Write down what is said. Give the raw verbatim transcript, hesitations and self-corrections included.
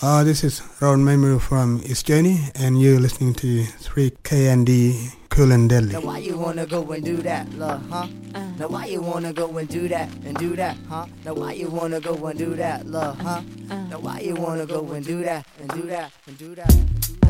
Uh, this is Ron Memory from East Journey, and you're listening to three K N D Kulin Delhi. Now why you wanna go and do that, love, huh? Uh. Now why you wanna go and do that and do that, huh? Now why you wanna go and do that, love, huh? Uh. Now why you wanna go and do that and do that and do that? And do that?